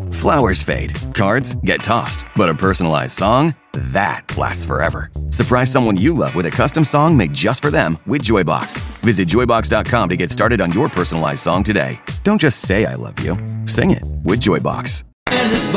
Flowers fade, cards get tossed, but a personalized song? That lasts forever. Surprise someone you love with a custom song made just for them with Joybox. Visit Joybox.com to get started on your personalized song today. Don't just say I love you. Sing it with Joybox. And it's